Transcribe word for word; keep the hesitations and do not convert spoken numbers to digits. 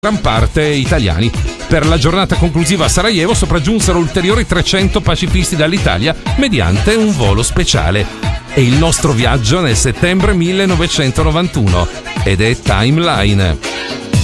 gran parte italiani. Per la giornata conclusiva a Sarajevo sopraggiunsero ulteriori trecento pacifisti dall'Italia mediante un volo speciale. È il nostro viaggio nel settembre millenovecentonovantuno ed è Timeline.